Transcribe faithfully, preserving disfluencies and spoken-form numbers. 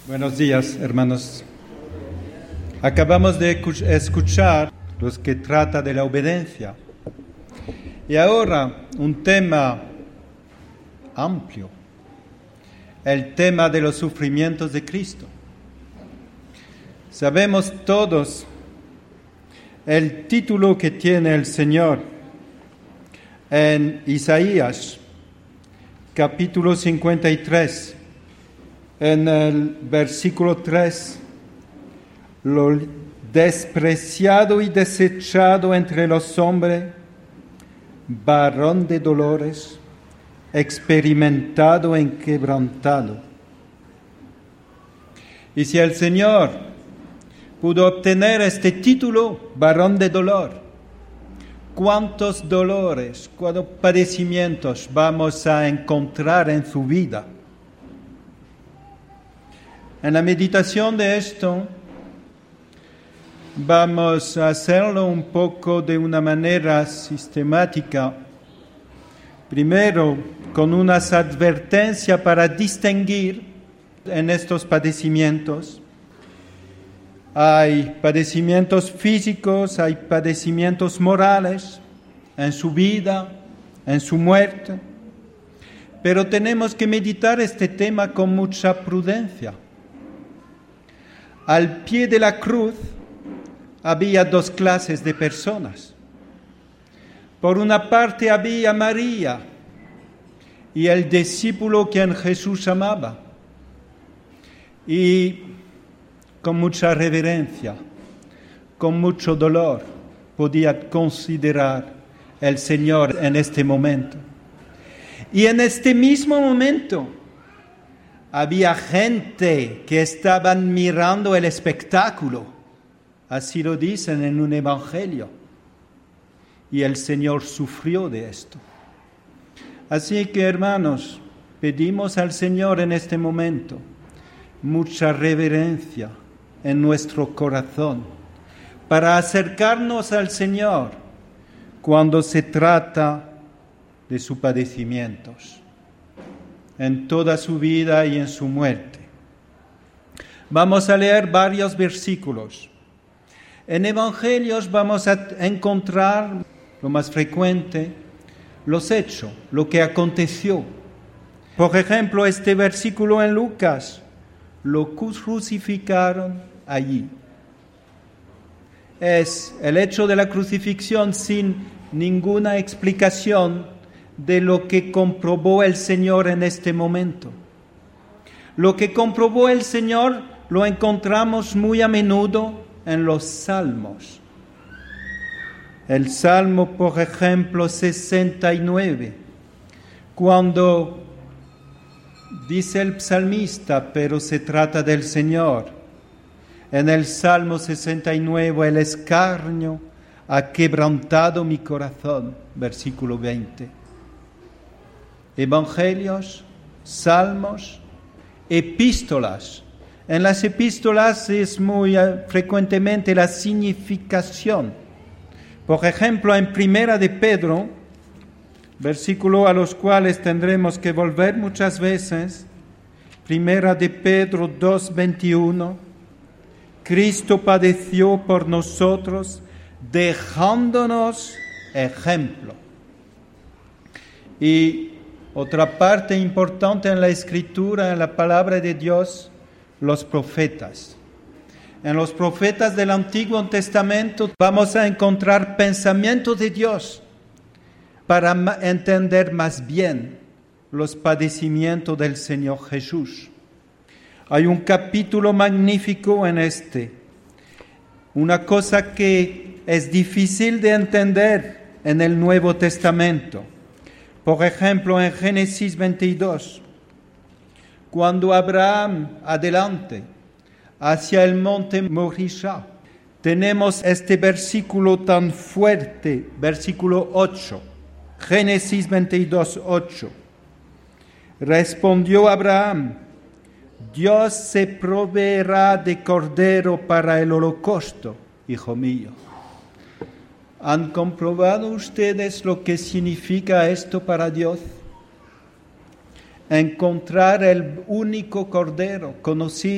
Buenos días, hermanos. Acabamos de escuchar los que trata de la obediencia. Y ahora un tema amplio, el tema de los sufrimientos de Cristo. Sabemos todos el título que tiene el Señor en Isaías, capítulo cincuenta y tres. En el versículo tres, lo despreciado y desechado entre los hombres, varón de dolores, experimentado en quebrantado. Y si el Señor pudo obtener este título, varón de dolor, ¿cuántos dolores, cuántos padecimientos vamos a encontrar en su vida? En la meditación de esto, vamos a hacerlo un poco de una manera sistemática. Primero, con unas advertencias para distinguir en estos padecimientos. Hay padecimientos físicos, hay padecimientos morales en su vida, en su muerte. Pero tenemos que meditar este tema con mucha prudencia. Al pie de la cruz había dos clases de personas. Por una parte había María y el discípulo quien Jesús amaba. Y con mucha reverencia, con mucho dolor, podía considerar el Señor en este momento. Y en este mismo momento había gente que estaban mirando el espectáculo, así lo dicen en un evangelio, y el Señor sufrió de esto. Así que, hermanos, pedimos al Señor en este momento mucha reverencia en nuestro corazón para acercarnos al Señor cuando se trata de sus padecimientos, en toda su vida y en su muerte. Vamos a leer varios versículos. En Evangelios vamos a encontrar, lo más frecuente, los hechos, lo que aconteció. Por ejemplo, este versículo en Lucas, lo crucificaron allí. Es el hecho de la crucifixión sin ninguna explicación de lo que comprobó el Señor en este momento. Lo que comprobó el Señor lo encontramos muy a menudo en los salmos. El Salmo, por ejemplo, sesenta y nueve, cuando dice el psalmista, pero se trata del Señor. En el Salmo sesenta y nueve, el escarnio ha quebrantado mi corazón, versículo veinte. Evangelios, salmos, epístolas. En las epístolas es muy uh, frecuentemente la significación. Por ejemplo, en Primera de Pedro, versículo a los cuales tendremos que volver muchas veces, Primera de Pedro dos veintiuno, Cristo padeció por nosotros, dejándonos ejemplo. Y otra parte importante en la Escritura, en la palabra de Dios, los profetas. En los profetas del Antiguo Testamento vamos a encontrar pensamientos de Dios para entender más bien los padecimientos del Señor Jesús. Hay un capítulo magnífico en este, una cosa que es difícil de entender en el Nuevo Testamento. Por ejemplo, en Génesis veintidós, cuando Abraham adelante hacia el monte Morisha, tenemos este versículo tan fuerte, versículo ocho, Génesis veintidós, ocho. Respondió Abraham, Dios se proveerá de cordero para el holocausto, hijo mío. ¿Han comprobado ustedes lo que significa esto para Dios? encontrar el único Cordero conocido